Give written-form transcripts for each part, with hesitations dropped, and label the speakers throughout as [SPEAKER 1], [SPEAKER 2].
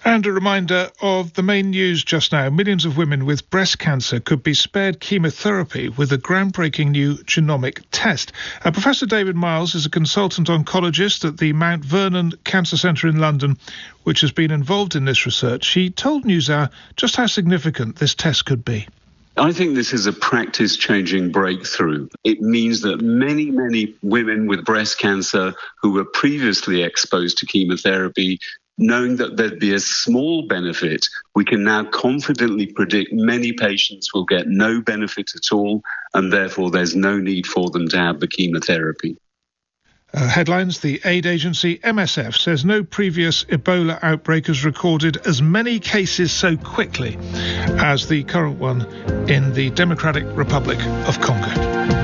[SPEAKER 1] And a reminder of the main news just now. Millions of women with breast cancer could be spared chemotherapy with a groundbreaking new genomic test. Professor David Miles is a consultant oncologist at the Mount Vernon Cancer Centre in London, which has been involved in this research. He told NewsHour just how significant this test could be.
[SPEAKER 2] I think this is a practice-changing breakthrough. It means that many women with breast cancer who were previously exposed to chemotherapy, knowing that there'd be a small benefit, we can now confidently predict many patients will get no benefit at all, and therefore there's no need for them to have the chemotherapy.
[SPEAKER 1] Headlines: the aid agency MSF says no previous Ebola outbreak has recorded as many cases so quickly as the current one in the Democratic Republic of Congo.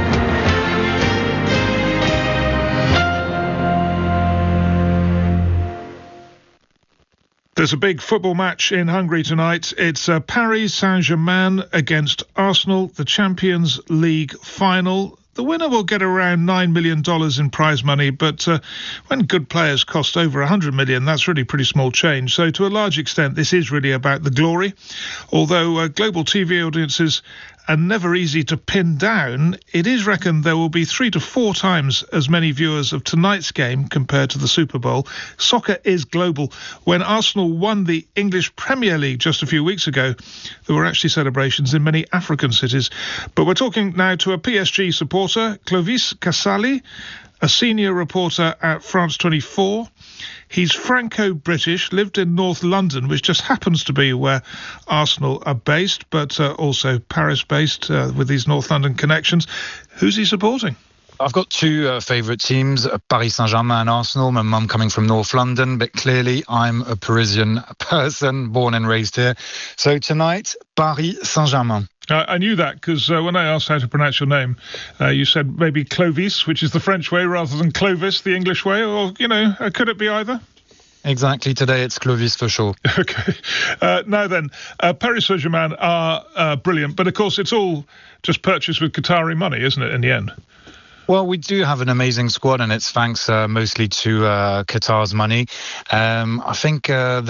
[SPEAKER 1] There's a big football match in Hungary tonight. It's Paris Saint-Germain against Arsenal, the Champions League final. The winner will get around $9 million in prize money, but when good players cost over $100 million, that's really pretty small change. So to a large extent, this is really about the glory. Although global TV audiences are never easy to pin down, it is reckoned there will be 3 to 4 times as many viewers of tonight's game compared to the Super Bowl. Soccer is global. When Arsenal won the English Premier League just a few weeks ago, there were actually celebrations in many African cities. But we're talking now to a PSG supporter, Clovis Casali, a senior reporter at France 24. He's Franco-British, lived in North London, which just happens to be where Arsenal are based, but also Paris-based with these North London connections. Who's he supporting?
[SPEAKER 3] I've got two favourite teams, Paris Saint-Germain and Arsenal. My mum coming from North London, but clearly I'm a Parisian person, born and raised here. So tonight, Paris Saint-Germain.
[SPEAKER 1] I knew that because when I asked how to pronounce your name, you said maybe Clovis, which is the French way, rather than Clovis, the English way, or, could it be either?
[SPEAKER 3] Exactly. Today it's Clovis for sure.
[SPEAKER 1] OK. Now then, Paris Saint-Germain are brilliant, but of course it's all just purchased with Qatari money, isn't it, in the end?
[SPEAKER 3] Well, we do have an amazing squad, and it's thanks mostly to Qatar's money. I think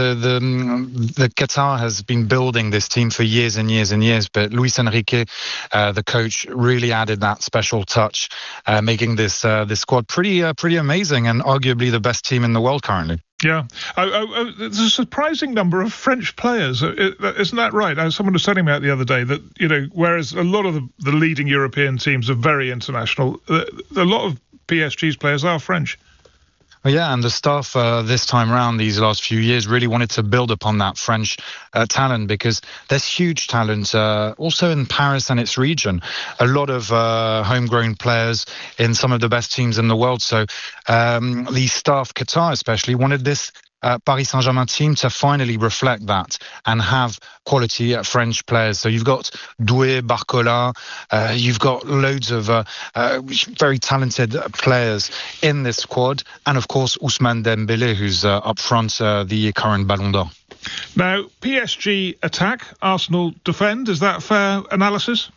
[SPEAKER 3] the Qatar has been building this team for years and years and years, but Luis Enrique, the coach, really added that special touch, making this squad pretty amazing and arguably the best team in the world currently.
[SPEAKER 1] Yeah. There's a surprising number of French players. Isn't that right? Someone was telling me that the other day that, whereas a lot of the leading European teams are very international, a lot of PSG's players are French.
[SPEAKER 3] Yeah, and the staff this time around, these last few years, really wanted to build upon that French talent because there's huge talent also in Paris and its region. A lot of homegrown players in some of the best teams in the world. So the staff, Qatar especially, wanted this Paris Saint-Germain team to finally reflect that and have quality French players. So you've got Doué, Barcola, you've got loads of very talented players in this squad, and of course Ousmane Dembélé, who's up front, the current Ballon d'Or.
[SPEAKER 1] Now, PSG attack, Arsenal defend. Is that a fair analysis?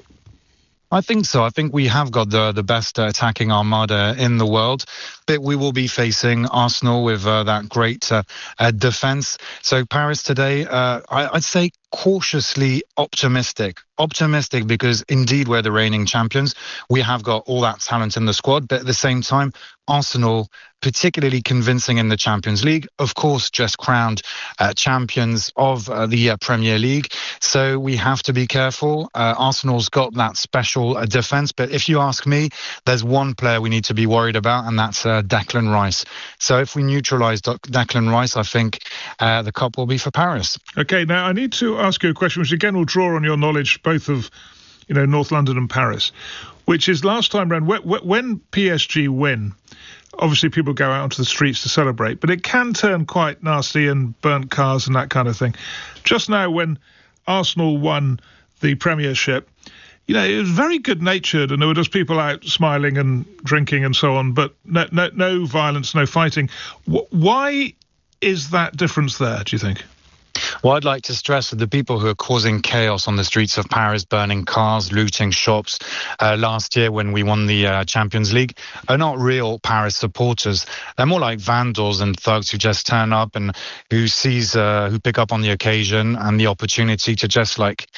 [SPEAKER 3] I think so. I think we have got the best attacking armada in the world, but we will be facing Arsenal with that great defence. So Paris today, I'd say cautiously optimistic because indeed we're the reigning champions. We have got all that talent in the squad, but at the same time, Arsenal particularly convincing in the Champions League, of course, just crowned champions of the Premier League. So we have to be careful. Arsenal's got that special defence, but if you ask me, there's one player we need to be worried about, and that's Declan Rice. So if we neutralise Declan Rice, I think the cup will be for Paris.
[SPEAKER 1] OK, now I need to ask you a question, which again will draw on your knowledge both of North London and Paris, which is last time round, when PSG win, obviously people go out onto the streets to celebrate, but it can turn quite nasty and burnt cars and that kind of thing. Just now when Arsenal won the Premiership, it was very good-natured and there were just people out smiling and drinking and so on, but no violence, no fighting. Why is that difference there, do you think?
[SPEAKER 3] Well, I'd like to stress that the people who are causing chaos on the streets of Paris, burning cars, looting shops last year when we won the Champions League, are not real Paris supporters. They're more like vandals and thugs who just turn up and who pick up on the occasion and the opportunity to just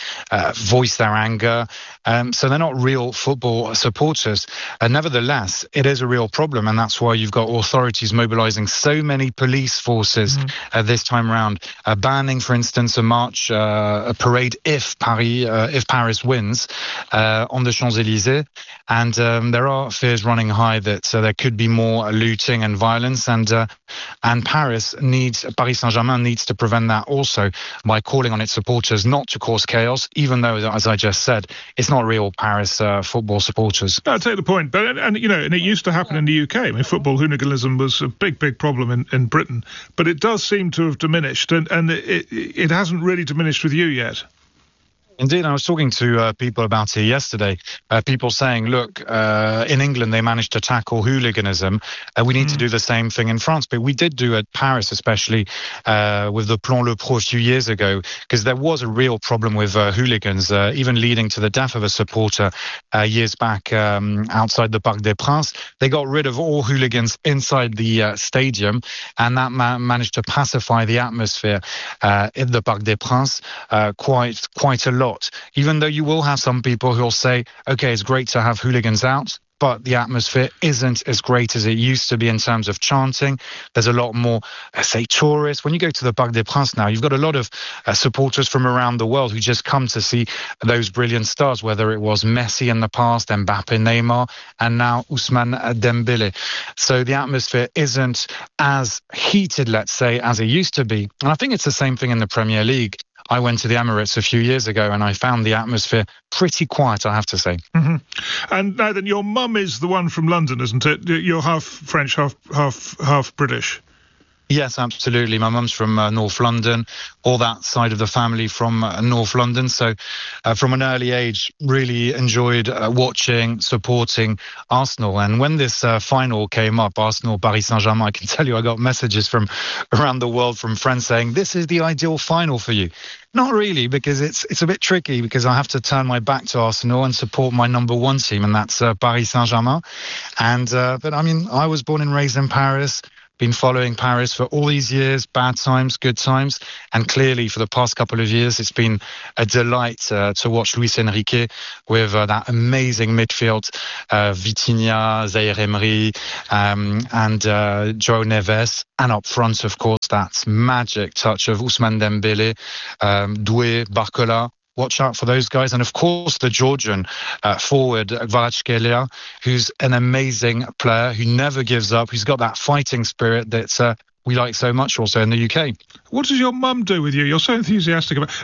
[SPEAKER 3] voice their anger. So they're not real football supporters. Nevertheless, it is a real problem, and that's why you've got authorities mobilizing so many police forces this time around, banning, for instance, a parade if Paris wins on the Champs-Élysées. And there are fears running high that there could be more looting and violence, and Paris Saint-Germain needs to prevent that also by calling on its supporters not to cause chaos, even though, as I just said, it's not real Paris football supporters.
[SPEAKER 1] I take the point, but and it used to happen in the UK. I mean, football hooliganism was a big problem in Britain, but it does seem to have diminished, and it hasn't really diminished with you yet.
[SPEAKER 3] Indeed, I was talking to people about it yesterday. People saying, look, in England, they managed to tackle hooliganism. We need to do the same thing in France. But we did do at Paris, especially with the Plan Le Pro a few years ago, because there was a real problem with hooligans, even leading to the death of a supporter years back outside the Parc des Princes. They got rid of all hooligans inside the stadium, and that managed to pacify the atmosphere in the Parc des Princes quite a lot. Even though you will have some people who will say, okay, it's great to have hooligans out, but the atmosphere isn't as great as it used to be in terms of chanting. There's a lot more, say, tourists. When you go to the Parc des Princes now, you've got a lot of supporters from around the world who just come to see those brilliant stars, whether it was Messi in the past, Mbappe, Neymar, and now Ousmane Dembélé. So the atmosphere isn't as heated, let's say, as it used to be. And I think it's the same thing in the Premier League. I went to the Emirates a few years ago and I found the atmosphere pretty quiet, I have to say.
[SPEAKER 1] Mm-hmm. And now then, your mum is the one from London, isn't it? You're half French, half British.
[SPEAKER 3] Yes, absolutely. My mum's from North London, all that side of the family from North London. So from an early age, really enjoyed watching, supporting Arsenal. And when this final came up, Arsenal, Paris Saint-Germain, I can tell you I got messages from around the world from friends saying, this is the ideal final for you. Not really, because it's a bit tricky because I have to turn my back to Arsenal and support my number one team, and that's Paris Saint-Germain. And but I mean, I was born and raised in Paris. Been following Paris for all these years, bad times, good times, and clearly for the past couple of years it's been a delight to watch Luis Enrique with that amazing midfield, Vitinha, Zaire Emery, and João Neves, and up front, of course, that magic touch of Ousmane Dembélé, Doué, Barcola. Watch out for those guys. And of course, the Georgian forward, Kvaratskhelia, who's an amazing player who never gives up, who's got that fighting spirit that we like so much also in the UK.
[SPEAKER 1] What does your mum do with you? You're so enthusiastic about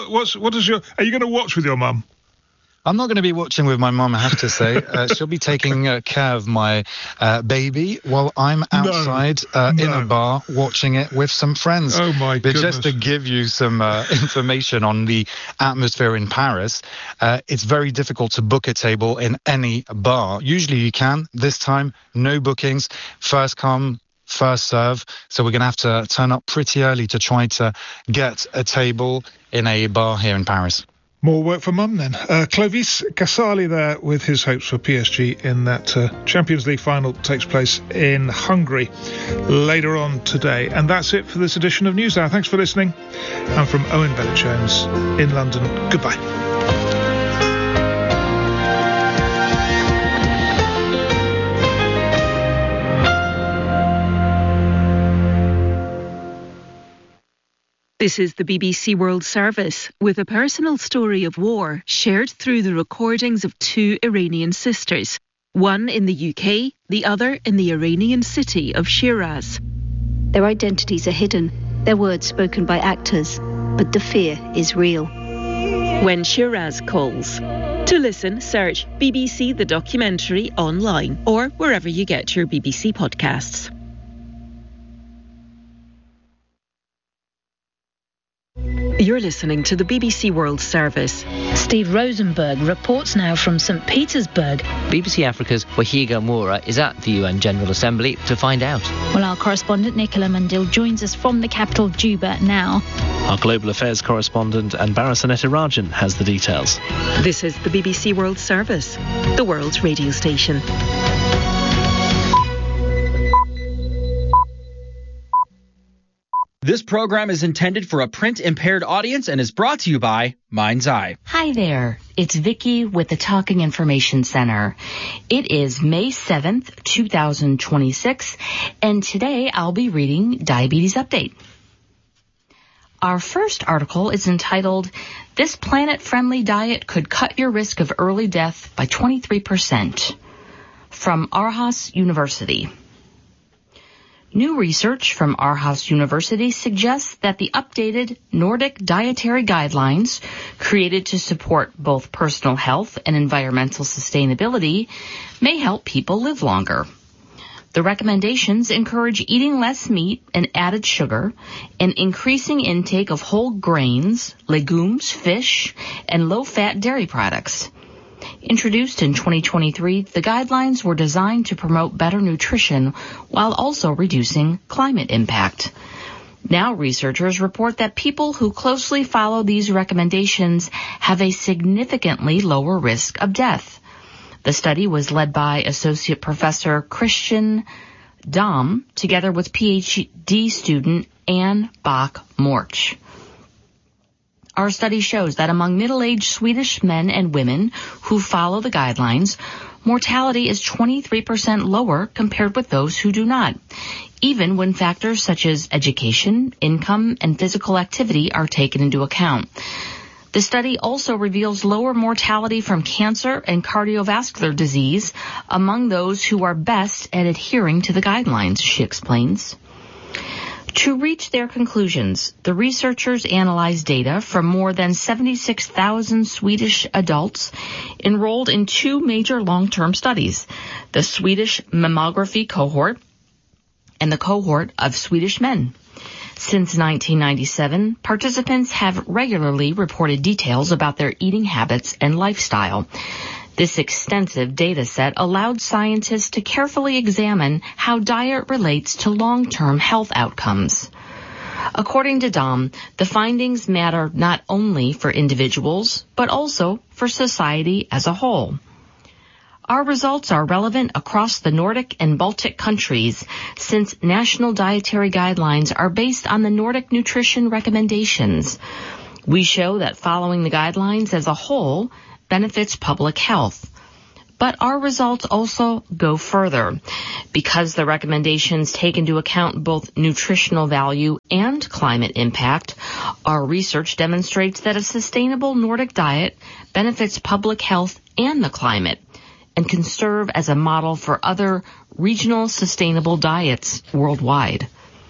[SPEAKER 1] are you going to watch with your mum?
[SPEAKER 3] I'm not going to be watching with my mum, I have to say. She'll be taking care of my baby while I'm outside in a bar watching it with some friends.
[SPEAKER 1] Oh, my goodness.
[SPEAKER 3] But just to give you some information on the atmosphere in Paris, it's very difficult to book a table in any bar. Usually you can. This time, no bookings. First come, first serve. So we're going to have to turn up pretty early to try to get a table in a bar here in Paris.
[SPEAKER 1] More work for mum then. Clovis Casali there with his hopes for PSG in that Champions League final takes place in Hungary later on today. And that's it for this edition of NewsHour. Thanks for listening. I'm from Owen Bennett-Jones in London. Goodbye.
[SPEAKER 4] This is the BBC World Service, with a personal story of war shared through the recordings of two Iranian sisters, one in the UK, the other in the Iranian city of Shiraz.
[SPEAKER 5] Their identities are hidden, their words spoken by actors, but the fear is real.
[SPEAKER 4] When Shiraz Calls. To listen, search BBC The Documentary online or wherever you get your BBC podcasts. You're listening to the BBC World Service.
[SPEAKER 6] Steve Rosenberg reports now from St. Petersburg.
[SPEAKER 7] BBC Africa's Wahiga Moura is at the UN General Assembly to find out.
[SPEAKER 6] Well, our correspondent Nicola Mandil joins us from the capital, Juba, now.
[SPEAKER 8] Our global affairs correspondent Anbara Rajan has the details.
[SPEAKER 4] This is the BBC World Service, the world's radio station.
[SPEAKER 9] This program is intended for a print-impaired audience and is brought to you by Mind's Eye.
[SPEAKER 10] Hi there, it's Vicky with the Talking Information Center. It is May 7th, 2026, and today I'll be reading Diabetes Update. Our first article is entitled, This Planet-Friendly Diet Could Cut Your Risk of Early Death by 23%, from Aarhus University. New research from Aarhus University suggests that the updated Nordic dietary guidelines, created to support both personal health and environmental sustainability, may help people live longer. The recommendations encourage eating less meat and added sugar, and increasing intake of whole grains, legumes, fish, and low-fat dairy products. Introduced in 2023, the guidelines were designed to promote better nutrition while also reducing climate impact. Now researchers report that people who closely follow these recommendations have a significantly lower risk of death. The study was led by Associate Professor Christian Dahm together with PhD student Anne Bach-Morch. Our study shows that among middle-aged Swedish men and women who follow the guidelines, mortality is 23% lower compared with those who do not, even when factors such as education, income, and physical activity are taken into account. The study also reveals lower mortality from cancer and cardiovascular disease among those who are best at adhering to the guidelines, she explains. To reach their conclusions, the researchers analyzed data from more than 76,000 Swedish adults enrolled in two major long-term studies, the Swedish mammography cohort and the cohort of Swedish men. Since 1997, participants have regularly reported details about their eating habits and lifestyle. This extensive data set allowed scientists to carefully examine how diet relates to long-term health outcomes. According to Dahm, the findings matter not only for individuals, but also for society as a whole. Our results are relevant across the Nordic and Baltic countries, since national dietary guidelines are based on the Nordic nutrition recommendations. We show that following the guidelines as a whole benefits public health. But our results also go further. Because the recommendations take into account both nutritional value and climate impact, our research demonstrates that a sustainable Nordic diet benefits public health and the climate, and can serve as a model for other regional sustainable diets worldwide.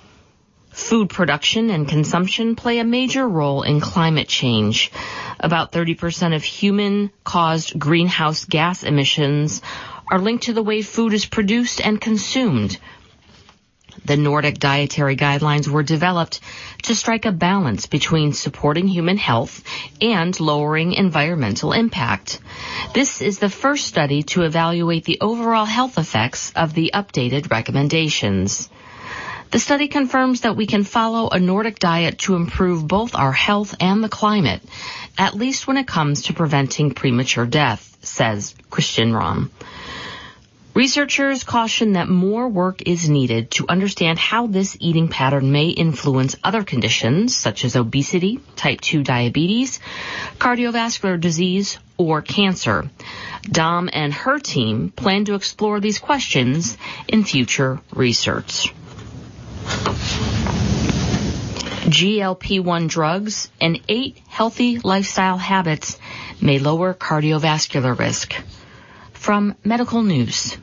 [SPEAKER 10] Food production and consumption play a major role in climate change. About 30% of human-caused greenhouse gas emissions are linked to the way food is produced and consumed. The Nordic dietary guidelines were developed to strike a balance between supporting human health and lowering environmental impact. This is the first study to evaluate the overall health effects of the updated recommendations. The study confirms that we can follow a Nordic diet to improve both our health and the climate, at least when it comes to preventing premature death, says Christian Dahm. Researchers caution that more work is needed to understand how this eating pattern may influence other conditions such as obesity, type 2 diabetes, cardiovascular disease, or cancer. Dahm and her team plan to explore these questions in future research. GLP-1 drugs and 8 healthy lifestyle habits may lower cardiovascular risk. From Medical News.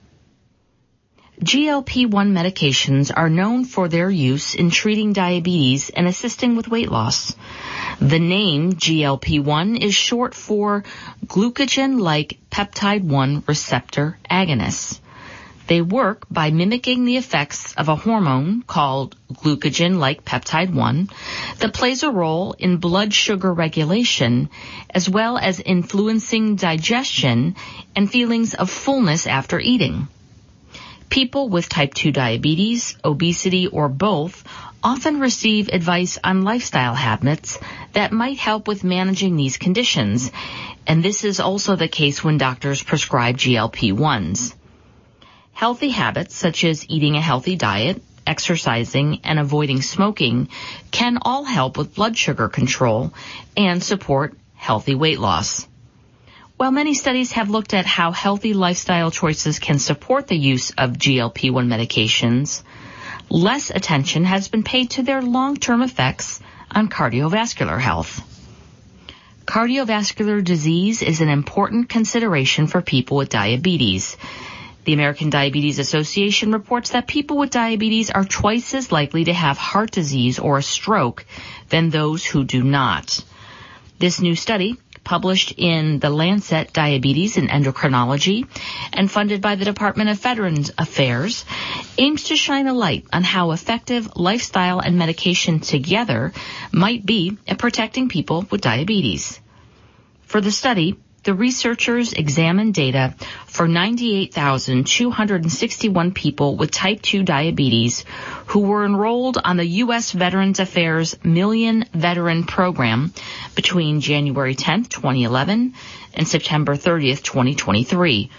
[SPEAKER 10] GLP-1 medications are known for their use in treating diabetes and assisting with weight loss. The name GLP-1 is short for glucagon-like peptide-1 receptor agonists. They work by mimicking the effects of a hormone called glucagon-like peptide 1 that plays a role in blood sugar regulation, as well as influencing digestion and feelings of fullness after eating. People with type 2 diabetes, obesity, or both often receive advice on lifestyle habits that might help with managing these conditions, and this is also the case when doctors prescribe GLP-1s. Healthy habits such as eating a healthy diet, exercising, and avoiding smoking can all help with blood sugar control and support healthy weight loss. While many studies have looked at how healthy lifestyle choices can support the use of GLP-1 medications, less attention has been paid to their long-term effects on cardiovascular health. Cardiovascular disease is an important consideration for people with diabetes. The American Diabetes Association reports that people with diabetes are twice as likely to have heart disease or a stroke than those who do not. This new study, published in The Lancet Diabetes and Endocrinology and funded by the Department of Veterans Affairs, aims to shine a light on how effective lifestyle and medication together might be at protecting people with diabetes. For the study, the researchers examined data for 98,261 people with type 2 diabetes who were enrolled on the U.S. Veterans Affairs Million Veteran Program between January 10, 2011 and September 30, 2023.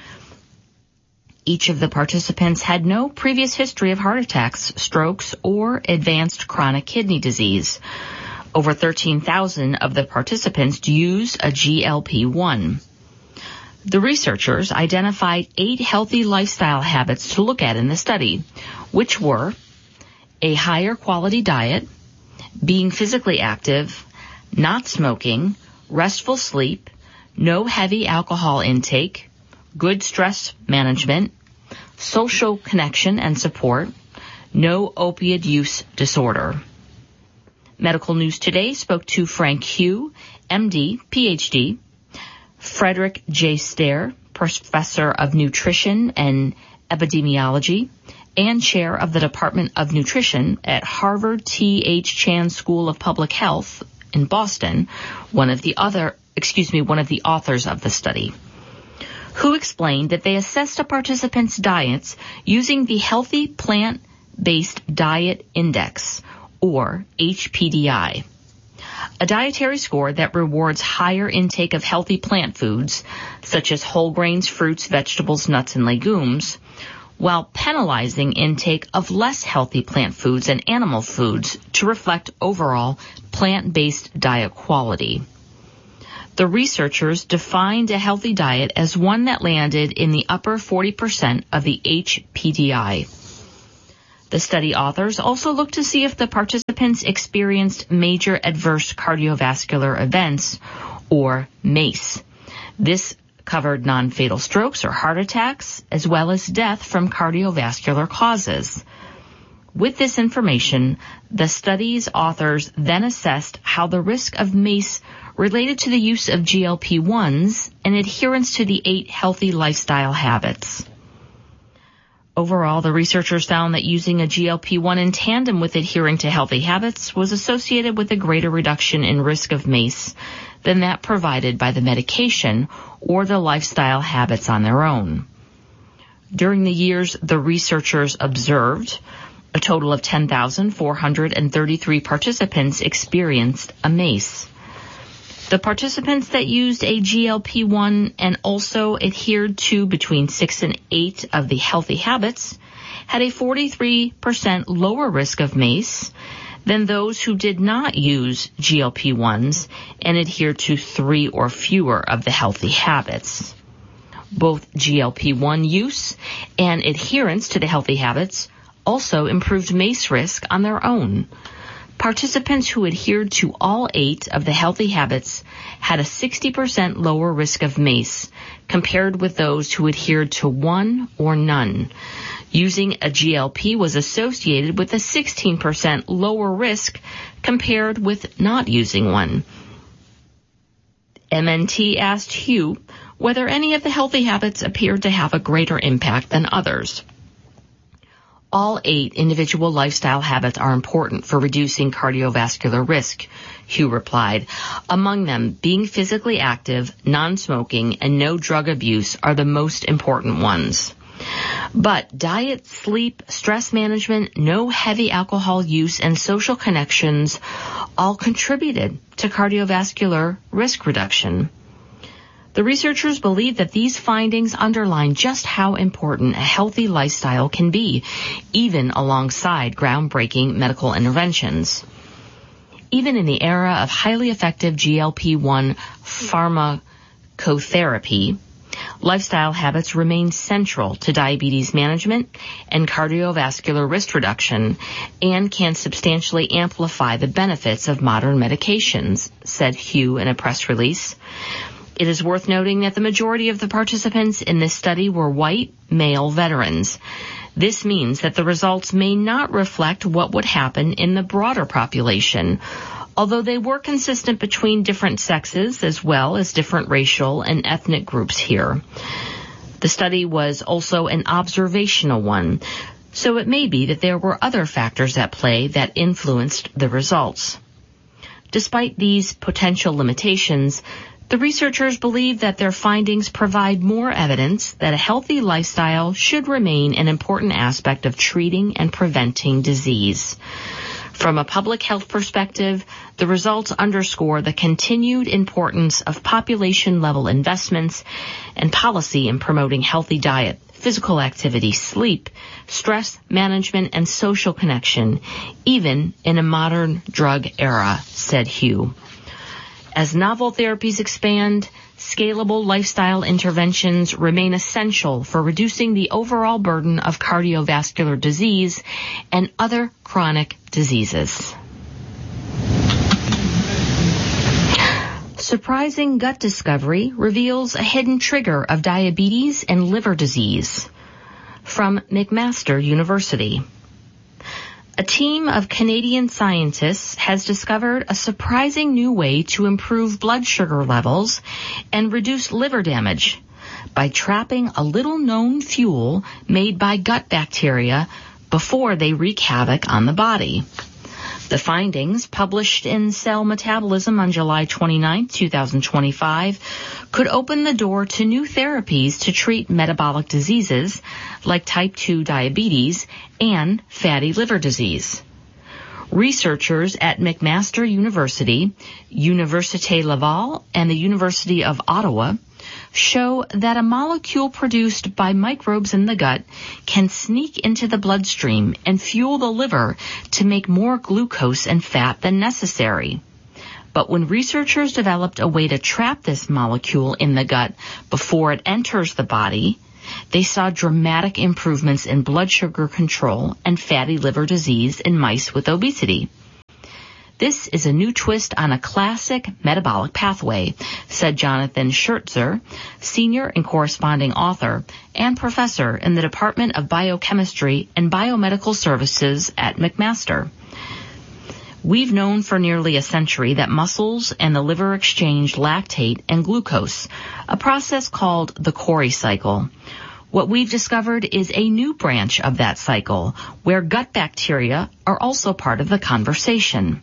[SPEAKER 10] Each of the participants had no previous history of heart attacks, strokes, or advanced chronic kidney disease. Over 13,000 of the participants used a GLP-1. The researchers identified 8 healthy lifestyle habits to look at in the study, which were a higher quality diet, being physically active, not smoking, restful sleep, no heavy alcohol intake, good stress management, social connection and support, no opioid use disorder. Medical News Today spoke to Frank Hugh, MD, PhD, Frederick J. Stair, Professor of Nutrition and Epidemiology, and Chair of the Department of Nutrition at Harvard T.H. Chan School of Public Health in Boston, one of the authors of the study, who explained that they assessed a participant's diets using the Healthy Plant-Based Diet Index, or HPDI, a dietary score that rewards higher intake of healthy plant foods, such as whole grains, fruits, vegetables, nuts, and legumes, while penalizing intake of less healthy plant foods and animal foods to reflect overall plant-based diet quality. The researchers defined a healthy diet as one that landed in the upper 40% of the HPDI. The study authors also looked to see if the participants experienced major adverse cardiovascular events, or MACE. This covered non-fatal strokes or heart attacks, as well as death from cardiovascular causes. With this information, the study's authors then assessed how the risk of MACE related to the use of GLP-1s and adherence to the 8 healthy lifestyle habits. Overall, the researchers found that using a GLP-1 in tandem with adhering to healthy habits was associated with a greater reduction in risk of MACE than that provided by the medication or the lifestyle habits on their own. During the years the researchers observed, a total of 10,433 participants experienced a MACE. The participants that used a GLP-1 and also adhered to between 6 and 8 of the healthy habits had a 43% lower risk of MACE than those who did not use GLP-1s and adhered to 3 or fewer of the healthy habits. Both GLP-1 use and adherence to the healthy habits also improved MACE risk on their own. Participants who adhered to all 8 of the healthy habits had a 60% lower risk of MACE compared with those who adhered to 1 or none. Using a GLP was associated with a 16% lower risk compared with not using one. MNT asked Hugh whether any of the healthy habits appeared to have a greater impact than others. All 8 individual lifestyle habits are important for reducing cardiovascular risk, Hugh replied. Among them, being physically active, non-smoking, and no drug abuse are the most important ones. But diet, sleep, stress management, no heavy alcohol use, and social connections all contributed to cardiovascular risk reduction. The researchers believe that these findings underline just how important a healthy lifestyle can be, even alongside groundbreaking medical interventions. Even in the era of highly effective GLP-1 pharmacotherapy, lifestyle habits remain central to diabetes management and cardiovascular risk reduction and can substantially amplify the benefits of modern medications, said Hugh in a press release. It is worth noting that the majority of the participants in this study were white, male veterans. This means that the results may not reflect what would happen in the broader population, although they were consistent between different sexes as well as different racial and ethnic groups here. The study was also an observational one, so it may be that there were other factors at play that influenced the results. Despite these potential limitations, the researchers believe that their findings provide more evidence that a healthy lifestyle should remain an important aspect of treating and preventing disease. From a public health perspective, the results underscore the continued importance of population-level investments and policy in promoting healthy diet, physical activity, sleep, stress management, and social connection, even in a modern drug era, said Hugh. As novel therapies expand, scalable lifestyle interventions remain essential for reducing the overall burden of cardiovascular disease and other chronic diseases. Surprising gut discovery reveals a hidden trigger of diabetes and liver disease. From McMaster University. A team of Canadian scientists has discovered a surprising new way to improve blood sugar levels and reduce liver damage by trapping a little-known fuel made by gut bacteria before they wreak havoc on the body. The findings, published in Cell Metabolism on July 29, 2025, could open the door to new therapies to treat metabolic diseases like type 2 diabetes and fatty liver disease. Researchers at McMaster University, Université Laval, and the University of Ottawa show that a molecule produced by microbes in the gut can sneak into the bloodstream and fuel the liver to make more glucose and fat than necessary. But when researchers developed a way to trap this molecule in the gut before it enters the body, they saw dramatic improvements in blood sugar control and fatty liver disease in mice with obesity. This is a new twist on a classic metabolic pathway, said Jonathan Schertzer, senior and corresponding author and professor in the Department of Biochemistry and Biomedical Services at McMaster. We've known for nearly a century that muscles and the liver exchange lactate and glucose, a process called the Cori cycle. What we've discovered is a new branch of that cycle, where gut bacteria are also part of the conversation.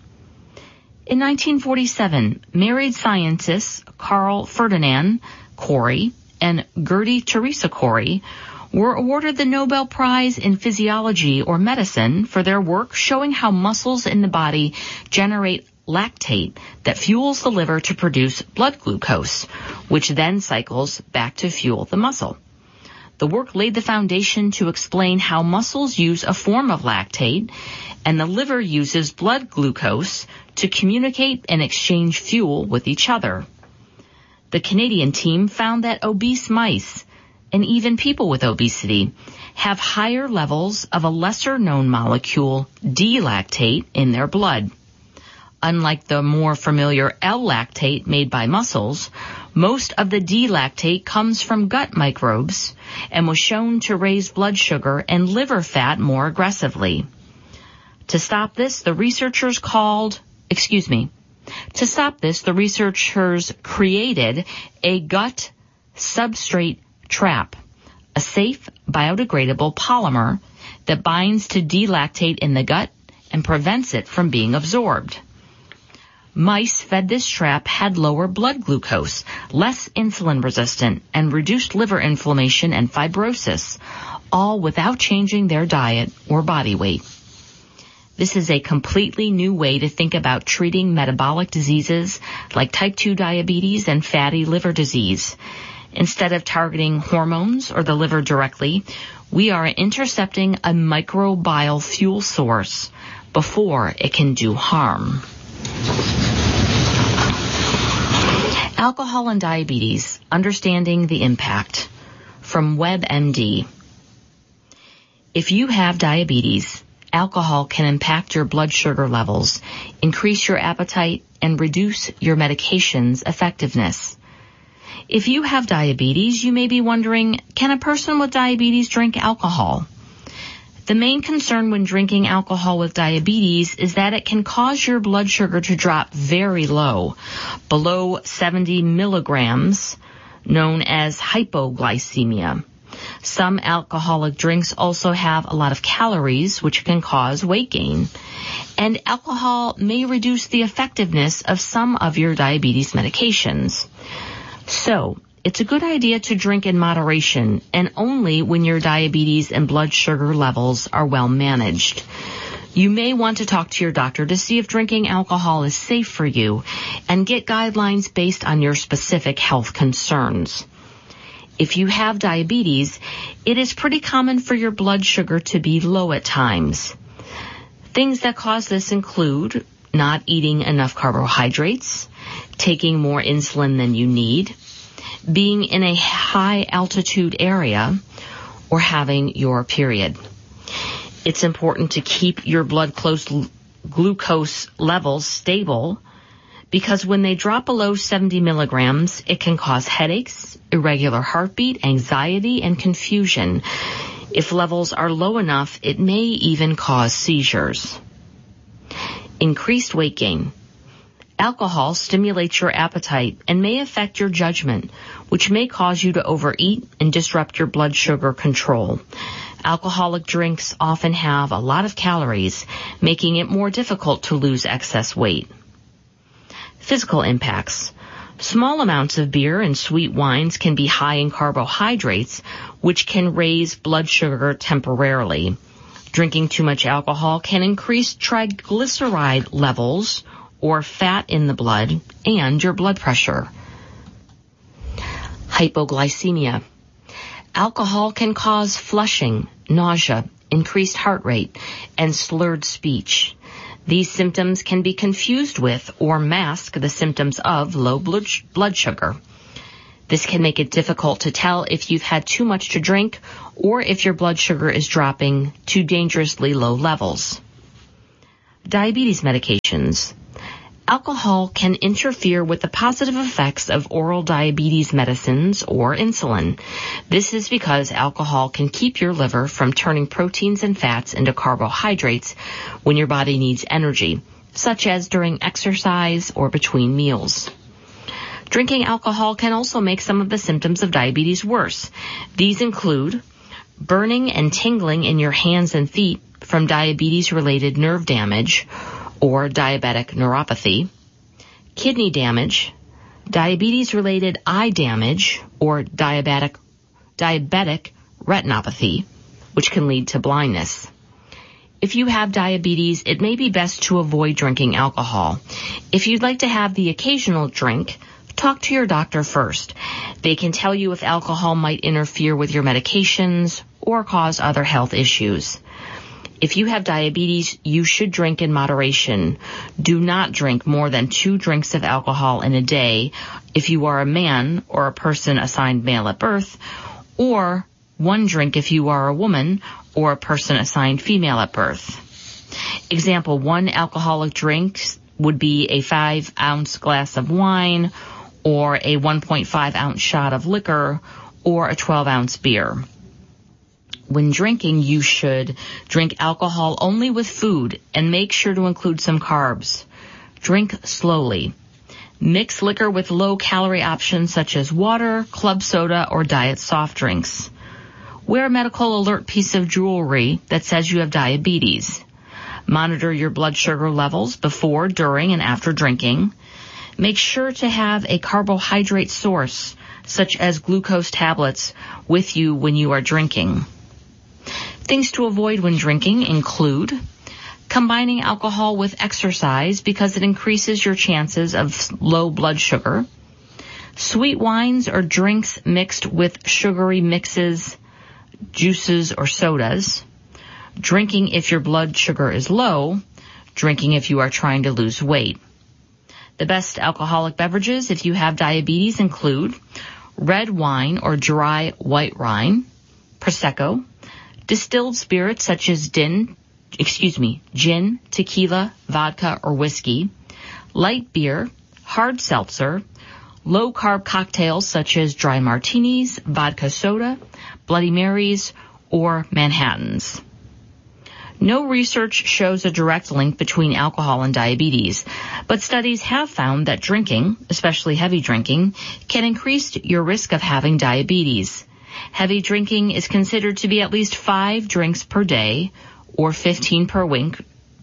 [SPEAKER 10] In 1947, married scientists Carl Ferdinand Cori and Gertie Teresa Cori were awarded the Nobel Prize in Physiology or Medicine for their work showing how muscles in the body generate lactate that fuels the liver to produce blood glucose, which then cycles back to fuel the muscle. The work laid the foundation to explain how muscles use a form of lactate and the liver uses blood glucose to communicate and exchange fuel with each other. The Canadian team found that obese mice and even people with obesity have higher levels of a lesser-known molecule, D-lactate, in their blood. Unlike the more familiar L-lactate made by muscles, most of the D-lactate comes from gut microbes and was shown to raise blood sugar and liver fat more aggressively. To stop this, the researchers created a gut substrate trap, a safe biodegradable polymer that binds to D-lactate in the gut and prevents it from being absorbed. Mice fed this trap had lower blood glucose, less insulin resistant, and reduced liver inflammation and fibrosis, all without changing their diet or body weight. This is a completely new way to think about treating metabolic diseases like type 2 diabetes and fatty liver disease. Instead of targeting hormones or the liver directly, we are intercepting a microbial fuel source before it can do harm. Alcohol and diabetes, understanding the impact. From WebMD. If you have diabetes, alcohol can impact your blood sugar levels, increase your appetite, and reduce your medication's effectiveness. If you have diabetes, you may be wondering, can a person with diabetes drink alcohol? The main concern when drinking alcohol with diabetes is that it can cause your blood sugar to drop very low, below 70 milligrams, known as hypoglycemia. Some alcoholic drinks also have a lot of calories, which can cause weight gain. And alcohol may reduce the effectiveness of some of your diabetes medications. So, it's a good idea to drink in moderation and only when your diabetes and blood sugar levels are well managed. You may want to talk to your doctor to see if drinking alcohol is safe for you and get guidelines based on your specific health concerns. If you have diabetes, it is pretty common for your blood sugar to be low at times. Things that cause this include not eating enough carbohydrates, taking more insulin than you need, being in a high altitude area, or having your period. It's important to keep your blood glucose levels stable because when they drop below 70 milligrams, it can cause headaches, irregular heartbeat, anxiety, and confusion. If levels are low enough, it may even cause seizures. Increased weight gain. Alcohol stimulates your appetite and may affect your judgment, which may cause you to overeat and disrupt your blood sugar control. Alcoholic drinks often have a lot of calories, making it more difficult to lose excess weight. Physical impacts. Small amounts of beer and sweet wines can be high in carbohydrates, which can raise blood sugar temporarily. Drinking too much alcohol can increase triglyceride levels, or fat in the blood, and your blood pressure. Hypoglycemia. Alcohol can cause flushing, nausea, increased heart rate, and slurred speech. These symptoms can be confused with or mask the symptoms of low blood sugar. This can make it difficult to tell if you've had too much to drink or if your blood sugar is dropping to dangerously low levels. Diabetes medications. Alcohol can interfere with the positive effects of oral diabetes medicines or insulin. This is because alcohol can keep your liver from turning proteins and fats into carbohydrates when your body needs energy, such as during exercise or between meals. Drinking alcohol can also make some of the symptoms of diabetes worse. These include burning and tingling in your hands and feet from diabetes-related nerve damage, or diabetic neuropathy, kidney damage, diabetes-related eye damage, or diabetic retinopathy, which can lead to blindness. If you have diabetes, it may be best to avoid drinking alcohol. If you'd like to have the occasional drink, talk to your doctor first. They can tell you if alcohol might interfere with your medications or cause other health issues. If you have diabetes, you should drink in moderation. Do not drink more than 2 drinks of alcohol in a day if you are a man or a person assigned male at birth, or 1 drink if you are a woman or a person assigned female at birth. Example, 1 alcoholic drink would be a 5-ounce glass of wine, or a 1.5-ounce shot of liquor, or a 12-ounce beer. When drinking, you should drink alcohol only with food and make sure to include some carbs. Drink slowly. Mix liquor with low-calorie options such as water, club soda, or diet soft drinks. Wear a medical alert piece of jewelry that says you have diabetes. Monitor your blood sugar levels before, during, and after drinking. Make sure to have a carbohydrate source, such as glucose tablets, with you when you are drinking. Things to avoid when drinking include combining alcohol with exercise because it increases your chances of low blood sugar. Sweet wines or drinks mixed with sugary mixes, juices, or sodas. Drinking if your blood sugar is low. Drinking if you are trying to lose weight. The best alcoholic beverages if you have diabetes include red wine or dry white wine, Prosecco, distilled spirits such as gin, tequila, vodka, or whiskey, light beer, hard seltzer, low-carb cocktails such as dry martinis, vodka soda, Bloody Marys, or Manhattans. No research shows a direct link between alcohol and diabetes, but studies have found that drinking, especially heavy drinking, can increase your risk of having diabetes. Heavy drinking is considered to be at least 5 drinks per day, or 15 per week,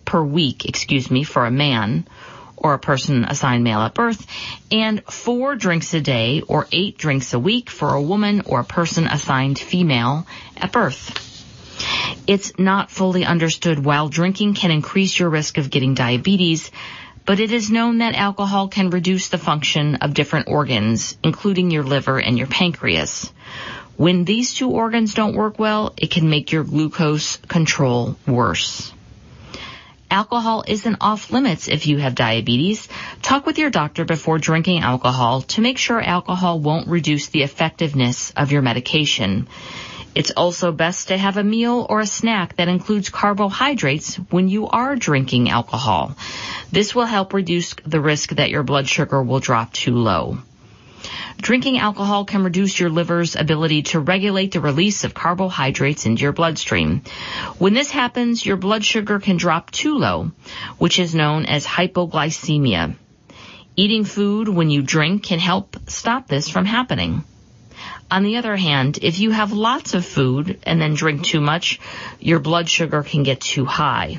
[SPEAKER 10] for a man, or a person assigned male at birth, and 4 drinks a day, or 8 drinks a week for a woman or a person assigned female at birth. It's not fully understood why drinking can increase your risk of getting diabetes, but it is known that alcohol can reduce the function of different organs, including your liver and your pancreas. When these 2 organs don't work well, it can make your glucose control worse. Alcohol isn't off limits if you have diabetes. Talk with your doctor before drinking alcohol to make sure alcohol won't reduce the effectiveness of your medication. It's also best to have a meal or a snack that includes carbohydrates when you are drinking alcohol. This will help reduce the risk that your blood sugar will drop too low. Drinking alcohol can reduce your liver's ability to regulate the release of carbohydrates into your bloodstream. When this happens, your blood sugar can drop too low, which is known as hypoglycemia. Eating food when you drink can help stop this from happening. On the other hand, if you have lots of food and then drink too much, your blood sugar can get too high.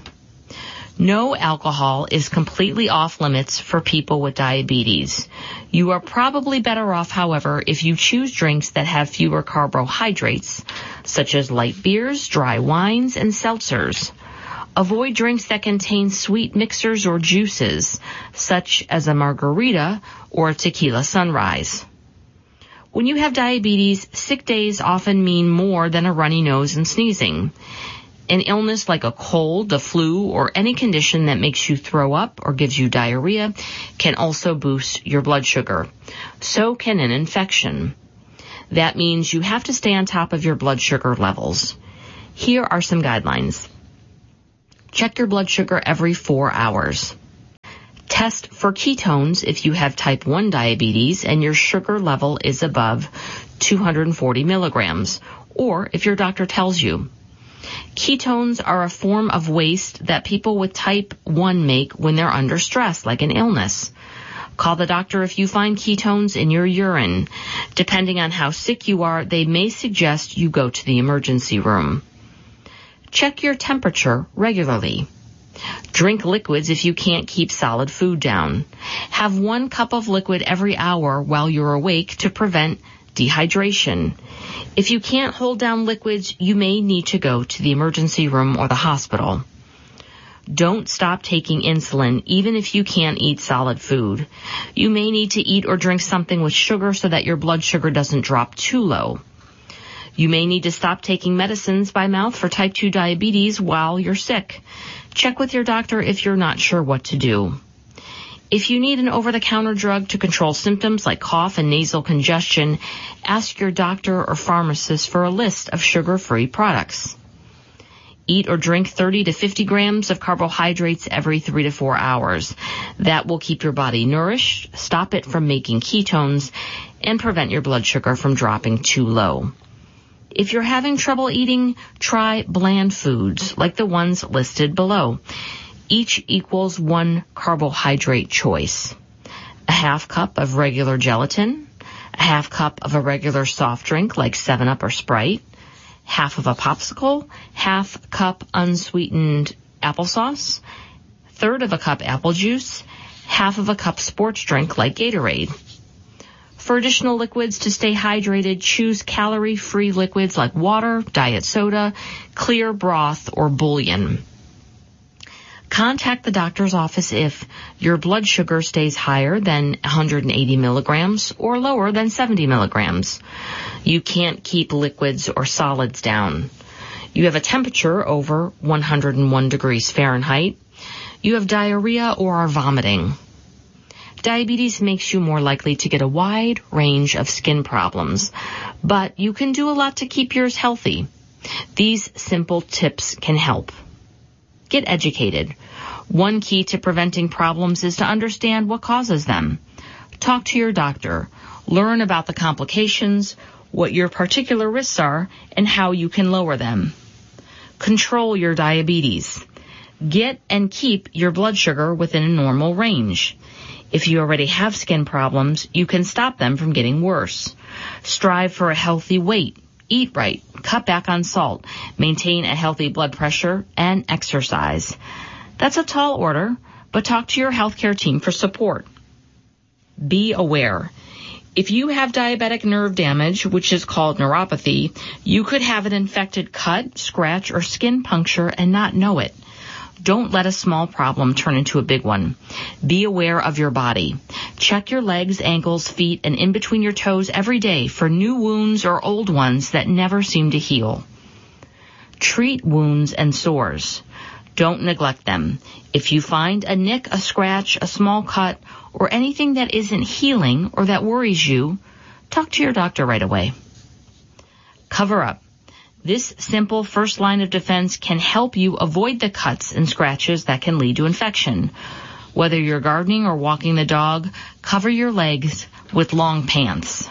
[SPEAKER 10] No alcohol is completely off limits for people with diabetes. You are probably better off, however, if you choose drinks that have fewer carbohydrates, such as light beers, dry wines, and seltzers. Avoid drinks that contain sweet mixers or juices, such as a margarita or a tequila sunrise. When you have diabetes, sick days often mean more than a runny nose and sneezing. An illness like a cold, the flu, or any condition that makes you throw up or gives you diarrhea can also boost your blood sugar. So can an infection. That means you have to stay on top of your blood sugar levels. Here are some guidelines. Check your blood sugar every 4 hours. Test for ketones if you have type 1 diabetes and your sugar level is above 240 milligrams, or if your doctor tells you. Ketones are a form of waste that people with type 1 make when they're under stress, like an illness. Call the doctor if you find ketones in your urine. Depending on how sick you are, they may suggest you go to the emergency room. Check your temperature regularly. Drink liquids if you can't keep solid food down. Have 1 cup of liquid every hour while you're awake to prevent dehydration. If you can't hold down liquids, you may need to go to the emergency room or the hospital. Don't stop taking insulin even if you can't eat solid food. You may need to eat or drink something with sugar so that your blood sugar doesn't drop too low. You may need to stop taking medicines by mouth for type 2 diabetes while you're sick. Check with your doctor if you're not sure what to do. If you need an over-the-counter drug to control symptoms like cough and nasal congestion, ask your doctor or pharmacist for a list of sugar-free products. Eat or drink 30 to 50 grams of carbohydrates every 3 to 4 hours. That will keep your body nourished, stop it from making ketones, and prevent your blood sugar from dropping too low. If you're having trouble eating, try bland foods like the ones listed below. Each equals 1 carbohydrate choice. A half cup of regular gelatin, a half cup of a regular soft drink like 7-Up or Sprite, half of a popsicle, half cup unsweetened applesauce, third of a cup apple juice, half of a cup sports drink like Gatorade. For additional liquids to stay hydrated, choose calorie-free liquids like water, diet soda, clear broth, or bouillon. Contact the doctor's office if your blood sugar stays higher than 180 milligrams or lower than 70 milligrams. You can't keep liquids or solids down. You have a temperature over 101 degrees Fahrenheit. You have diarrhea or are vomiting. Diabetes makes you more likely to get a wide range of skin problems, but you can do a lot to keep yours healthy. These simple tips can help. Get educated. One key to preventing problems is to understand what causes them. Talk to your doctor. Learn about the complications, what your particular risks are, and how you can lower them. Control your diabetes. Get and keep your blood sugar within a normal range. If you already have skin problems, you can stop them from getting worse. Strive for a healthy weight. Eat right. Cut back on salt. Maintain a healthy blood pressure and exercise. That's a tall order, but talk to your healthcare team for support. Be aware. If you have diabetic nerve damage, which is called neuropathy, you could have an infected cut, scratch, or skin puncture and not know it. Don't let a small problem turn into a big one. Be aware of your body. Check your legs, ankles, feet, and in between your toes every day for new wounds or old ones that never seem to heal. Treat wounds and sores. Don't neglect them. If you find a nick, a scratch, a small cut, or anything that isn't healing or that worries you, talk to your doctor right away. Cover up. This simple first line of defense can help you avoid the cuts and scratches that can lead to infection. Whether you're gardening or walking the dog, cover your legs with long pants.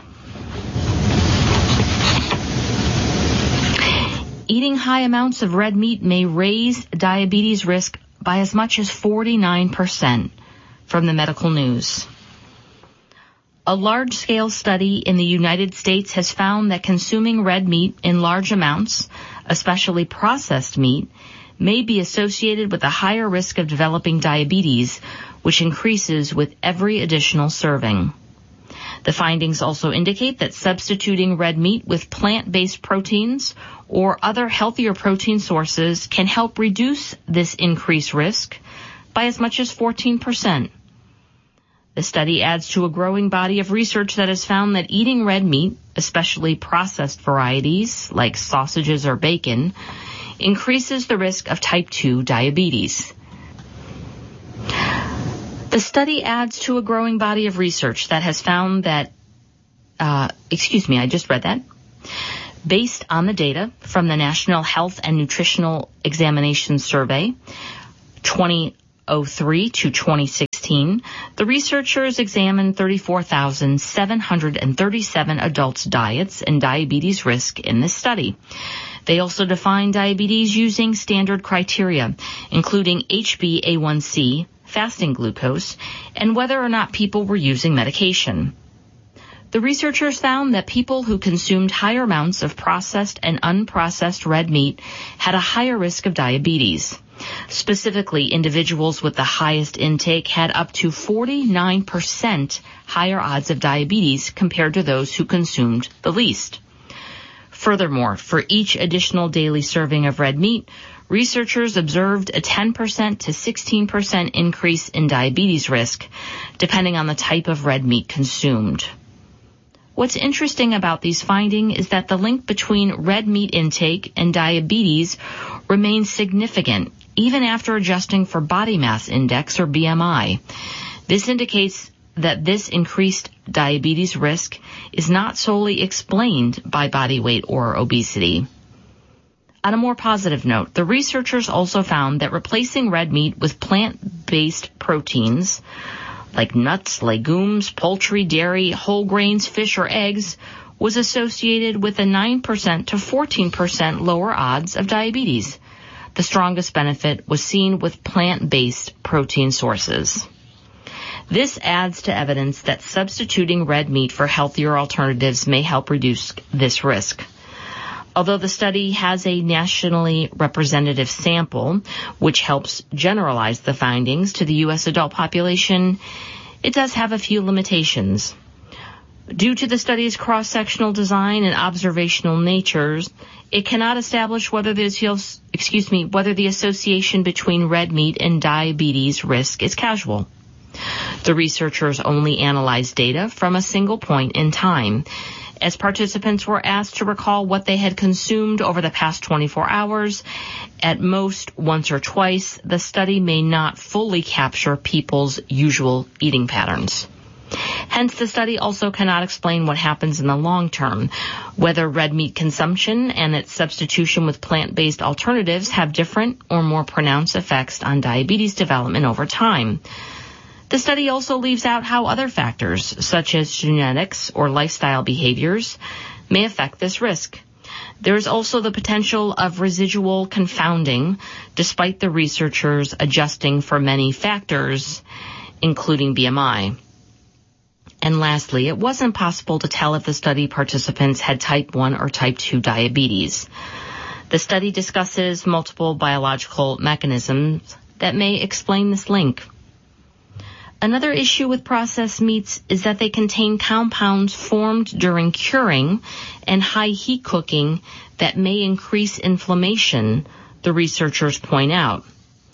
[SPEAKER 10] Eating high amounts of red meat may raise diabetes risk by as much as 49%, from the medical news. A large-scale study in the United States has found that consuming red meat in large amounts, especially processed meat, may be associated with a higher risk of developing diabetes, which increases with every additional serving. The findings also indicate that substituting red meat with plant-based proteins or other healthier protein sources can help reduce this increased risk by as much as 14%. The study adds to a growing body of research that has found that eating red meat, especially processed varieties like sausages or bacon, increases the risk of type 2 diabetes. The study adds to a growing body of research that has found that, based on the data from the National Health and Nutritional Examination Survey, 2003 to 2016, the researchers examined 34,737 adults' diets and diabetes risk in this study. They also defined diabetes using standard criteria, including HbA1c, fasting glucose, and whether or not people were using medication. The researchers found that people who consumed higher amounts of processed and unprocessed red meat had a higher risk of diabetes. Specifically, individuals with the highest intake had up to 49% higher odds of diabetes compared to those who consumed the least. Furthermore, for each additional daily serving of red meat, researchers observed a 10% to 16% increase in diabetes risk, depending on the type of red meat consumed. What's interesting about these findings is that the link between red meat intake and diabetes remains significant, even after adjusting for body mass index or BMI. This indicates that this increased diabetes risk is not solely explained by body weight or obesity. On a more positive note, the researchers also found that replacing red meat with plant-based proteins like nuts, legumes, poultry, dairy, whole grains, fish, or eggs was associated with a 9% to 14% lower odds of diabetes. The strongest benefit was seen with plant-based protein sources. This adds to evidence that substituting red meat for healthier alternatives may help reduce this risk. Although the study has a nationally representative sample, which helps generalize the findings to the U.S. adult population, it does have a few limitations. Due to the study's cross-sectional design and observational natures, it cannot establish whether the association between red meat and diabetes risk is causal. The researchers only analyzed data from a single point in time. As participants were asked to recall what they had consumed over the past 24 hours, at most once or twice, the study may not fully capture people's usual eating patterns. Hence, the study also cannot explain what happens in the long term, whether red meat consumption and its substitution with plant-based alternatives have different or more pronounced effects on diabetes development over time. The study also leaves out how other factors, such as genetics or lifestyle behaviors, may affect this risk. There is also the potential of residual confounding, despite the researchers adjusting for many factors, including BMI. And lastly, it wasn't possible to tell if the study participants had type 1 or type 2 diabetes. The study discusses multiple biological mechanisms that may explain this link. Another issue with processed meats is that they contain compounds formed during curing and high heat cooking that may increase inflammation, the researchers point out.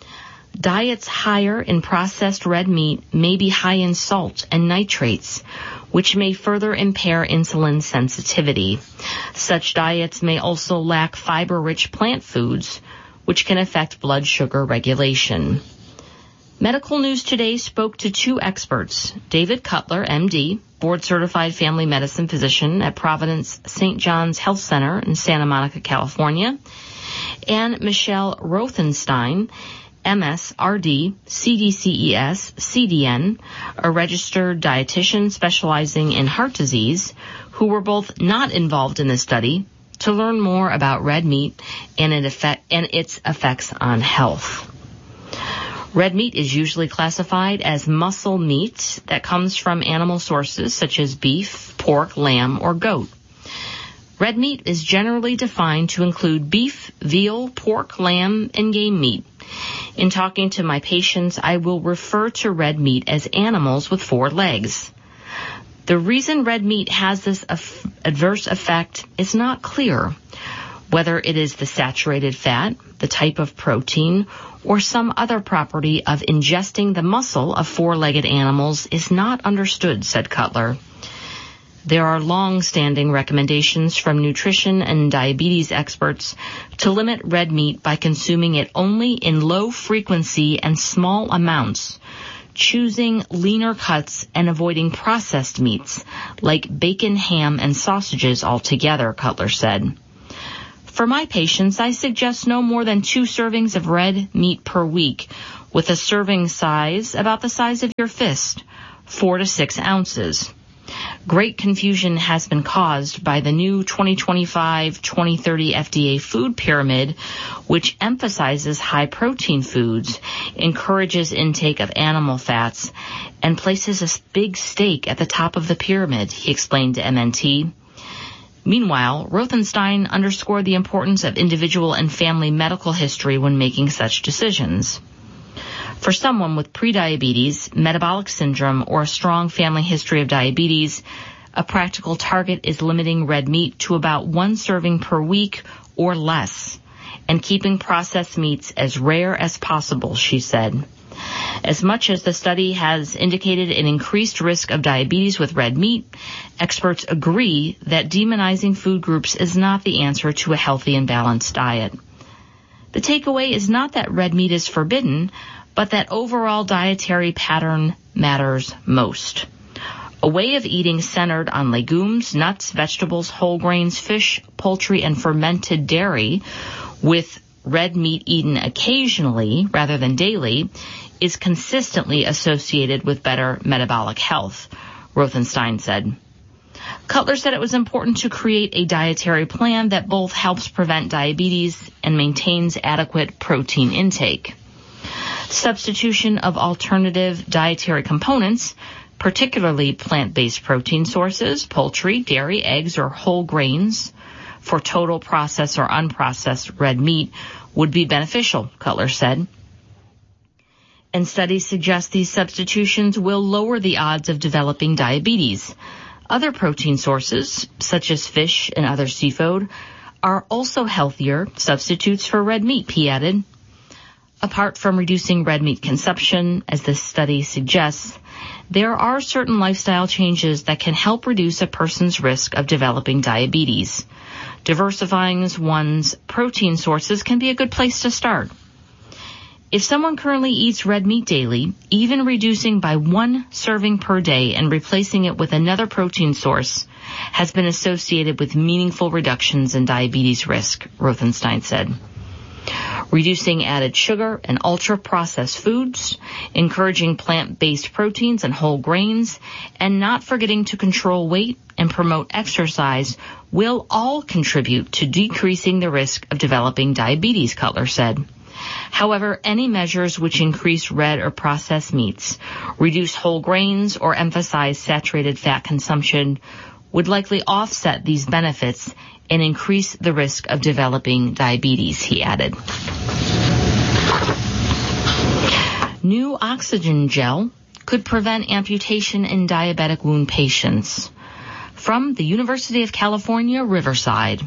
[SPEAKER 10] Diets higher in processed red meat may be high in salt and nitrates, which may further impair insulin sensitivity. Such diets may also lack fiber-rich plant foods, which can affect blood sugar regulation. Medical News Today spoke to two experts, David Cutler, MD, board-certified family medicine physician at Providence St. John's Health Center in Santa Monica, California, and Michelle Rothenstein, MS-RD, CDCES, CDN, a registered dietitian specializing in heart disease, who were both not involved in the study, to learn more about red meat and its effects on health. Red meat is usually classified as muscle meat that comes from animal sources such as beef, pork, lamb, or goat. Red meat is generally defined to include beef, veal, pork, lamb, and game meat. In talking to my patients, I will refer to red meat as animals with 4 legs. The reason red meat has this adverse effect is not clear. Whether it is the saturated fat, the type of protein, or some other property of ingesting the muscle of 4-legged animals is not understood, said Cutler. There are long-standing recommendations from nutrition and diabetes experts to limit red meat by consuming it only in low frequency and small amounts, choosing leaner cuts and avoiding processed meats like bacon, ham, and sausages altogether, Cutler said. For my patients, I suggest no more than 2 servings of red meat per week, with a serving size about the size of your fist, 4 to 6 ounces. Great confusion has been caused by the new 2025-2030 FDA food pyramid, which emphasizes high-protein foods, encourages intake of animal fats, and places a big steak at the top of the pyramid, he explained to MNT. Meanwhile, Rothenstein underscored the importance of individual and family medical history when making such decisions. For someone with prediabetes, metabolic syndrome, or a strong family history of diabetes, a practical target is limiting red meat to about 1 serving per week or less, and keeping processed meats as rare as possible, she said. As much as the study has indicated an increased risk of diabetes with red meat, experts agree that demonizing food groups is not the answer to a healthy and balanced diet. The takeaway is not that red meat is forbidden, but that overall dietary pattern matters most. A way of eating centered on legumes, nuts, vegetables, whole grains, fish, poultry, and fermented dairy, with red meat eaten occasionally rather than daily, is consistently associated with better metabolic health, Rothenstein said. Cutler said it was important to create a dietary plan that both helps prevent diabetes and maintains adequate protein intake. Substitution of alternative dietary components, particularly plant-based protein sources, poultry, dairy, eggs, or whole grains, for total processed or unprocessed red meat would be beneficial, Cutler said. And studies suggest these substitutions will lower the odds of developing diabetes. Other protein sources, such as fish and other seafood, are also healthier substitutes for red meat, he added. Apart from reducing red meat consumption, as this study suggests, there are certain lifestyle changes that can help reduce a person's risk of developing diabetes. Diversifying one's protein sources can be a good place to start. If someone currently eats red meat daily, even reducing by 1 serving per day and replacing it with another protein source has been associated with meaningful reductions in diabetes risk, Rothenstein said. Reducing added sugar and ultra-processed foods, encouraging plant-based proteins and whole grains, and not forgetting to control weight and promote exercise will all contribute to decreasing the risk of developing diabetes, Cutler said. However, any measures which increase red or processed meats, reduce whole grains, or emphasize saturated fat consumption would likely offset these benefits and increase the risk of developing diabetes, he added. New oxygen gel could prevent amputation in diabetic wound patients. From the University of California, Riverside.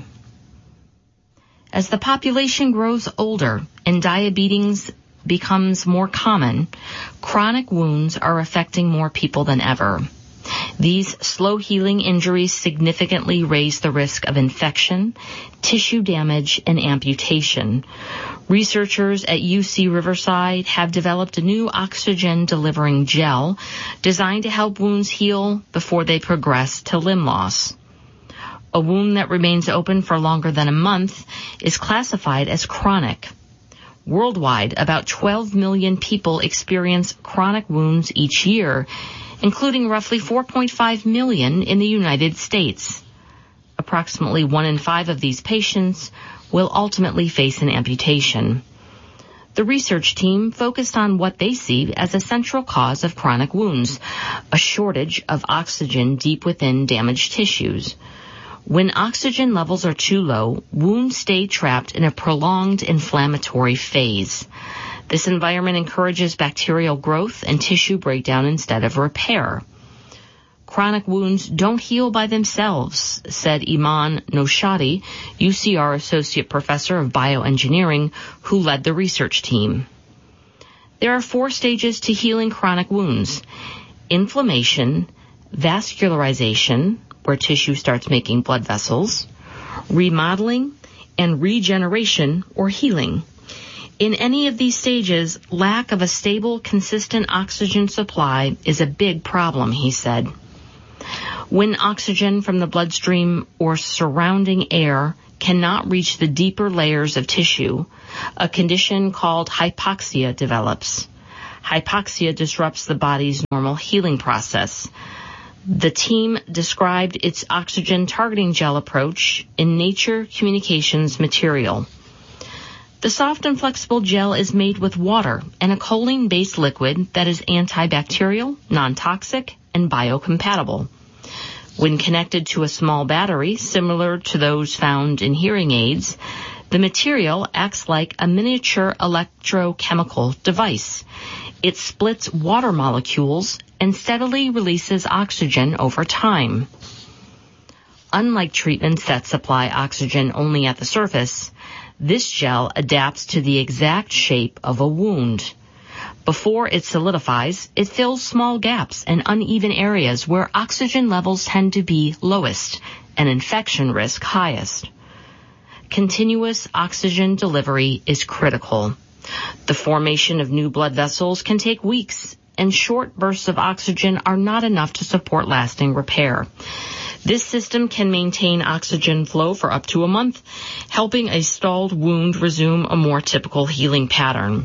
[SPEAKER 10] As the population grows older and diabetes becomes more common, chronic wounds are affecting more people than ever. These slow-healing injuries significantly raise the risk of infection, tissue damage, and amputation. Researchers at UC Riverside have developed a new oxygen-delivering gel designed to help wounds heal before they progress to limb loss. A wound that remains open for longer than a month is classified as chronic. Worldwide, about 12 million people experience chronic wounds each year, including roughly 4.5 million in the United States. Approximately 1 in 5 of these patients will ultimately face an amputation. The research team focused on what they see as a central cause of chronic wounds, a shortage of oxygen deep within damaged tissues. When oxygen levels are too low, wounds stay trapped in a prolonged inflammatory phase. This environment encourages bacterial growth and tissue breakdown instead of repair. Chronic wounds don't heal by themselves, said Iman Noshadi, UCR Associate Professor of Bioengineering, who led the research team. There are 4 stages to healing chronic wounds: inflammation, vascularization, where tissue starts making blood vessels, remodeling, and regeneration or healing. In any of these stages, lack of a stable, consistent oxygen supply is a big problem, he said. When oxygen from the bloodstream or surrounding air cannot reach the deeper layers of tissue, a condition called hypoxia develops. Hypoxia disrupts the body's normal healing process. The team described its oxygen targeting gel approach in Nature Communications material. The soft and flexible gel is made with water and a choline-based liquid that is antibacterial, non-toxic, and biocompatible. When connected to a small battery, similar to those found in hearing aids, the material acts like a miniature electrochemical device. It splits water molecules and steadily releases oxygen over time. Unlike treatments that supply oxygen only at the surface, this gel adapts to the exact shape of a wound. Before it solidifies, it fills small gaps and uneven areas where oxygen levels tend to be lowest and infection risk highest. Continuous oxygen delivery is critical. The formation of new blood vessels can take weeks, and short bursts of oxygen are not enough to support lasting repair. This system can maintain oxygen flow for up to a month, helping a stalled wound resume a more typical healing pattern.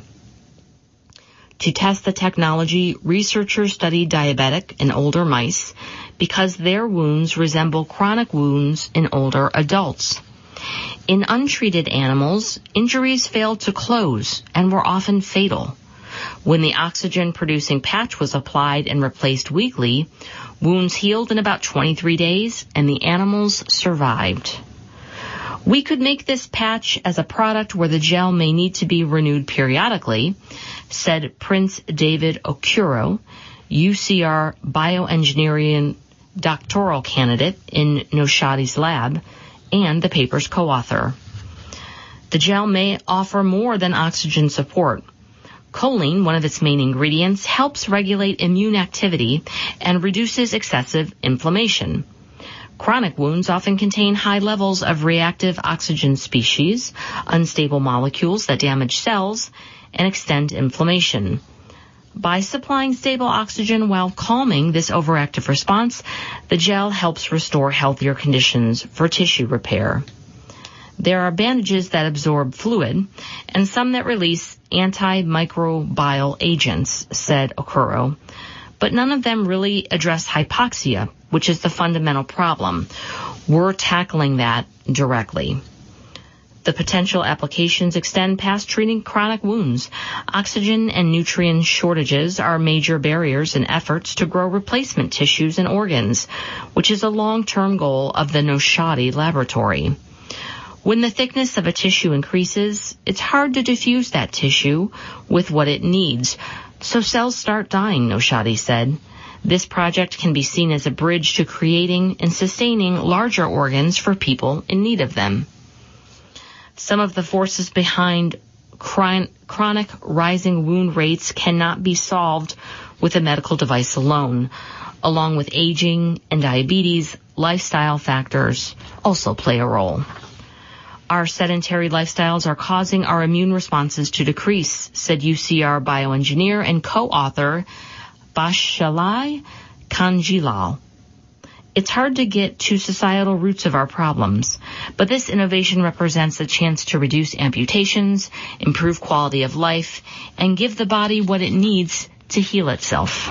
[SPEAKER 10] To test the technology, researchers studied diabetic and older mice because their wounds resemble chronic wounds in older adults. In untreated animals, injuries failed to close and were often fatal. When the oxygen-producing patch was applied and replaced weekly, wounds healed in about 23 days and the animals survived. We could make this patch as a product where the gel may need to be renewed periodically, said Prince David Okuro, UCR bioengineering doctoral candidate in Noshadi's lab and the paper's co-author. The gel may offer more than oxygen support. Choline, one of its main ingredients, helps regulate immune activity and reduces excessive inflammation. Chronic wounds often contain high levels of reactive oxygen species, unstable molecules that damage cells and extend inflammation. By supplying stable oxygen while calming this overactive response, the gel helps restore healthier conditions for tissue repair. There are bandages that absorb fluid and some that release antimicrobial agents, said Okuro, but none of them really address hypoxia, which is the fundamental problem. We're tackling that directly. The potential applications extend past treating chronic wounds. Oxygen and nutrient shortages are major barriers in efforts to grow replacement tissues and organs, which is a long-term goal of the Noshadi laboratory. When the thickness of a tissue increases, it's hard to diffuse that tissue with what it needs, so cells start dying, Noshadi said. This project can be seen as a bridge to creating and sustaining larger organs for people in need of them. Some of the forces behind chronic rising wound rates cannot be solved with a medical device alone. Along with aging and diabetes, lifestyle factors also play a role. Our sedentary lifestyles are causing our immune responses to decrease, said UCR bioengineer and co-author Bashalai Kanjilal. It's hard to get to societal roots of our problems, but this innovation represents a chance to reduce amputations, improve quality of life, and give the body what it needs to heal itself.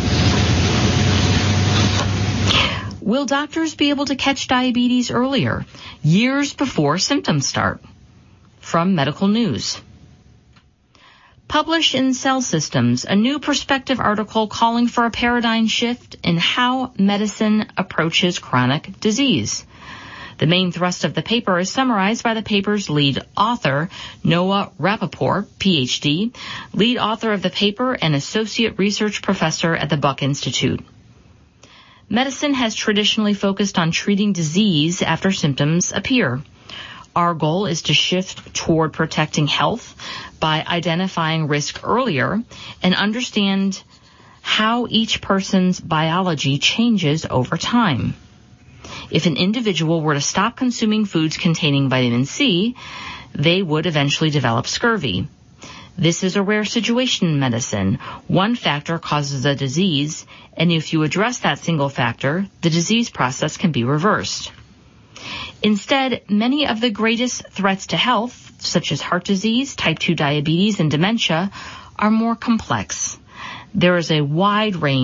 [SPEAKER 10] Will doctors be able to catch diabetes earlier, years before symptoms start? From Medical News. Published in Cell Systems, a new perspective article calling for a paradigm shift in how medicine approaches chronic disease. The main thrust of the paper is summarized by the paper's lead author, Noah Rappaport, Ph.D., lead author of the paper and associate research professor at the Buck Institute. Medicine has traditionally focused on treating disease after symptoms appear. Our goal is to shift toward protecting health by identifying risk earlier and understand how each person's biology changes over time. If an individual were to stop consuming foods containing vitamin C, they would eventually develop scurvy. This is a rare situation in medicine. One factor causes a disease, and if you address that single factor, the disease process can be reversed. Instead, many of the greatest threats to health, such as heart disease, type 2 diabetes, and dementia, are more complex. There is a wide range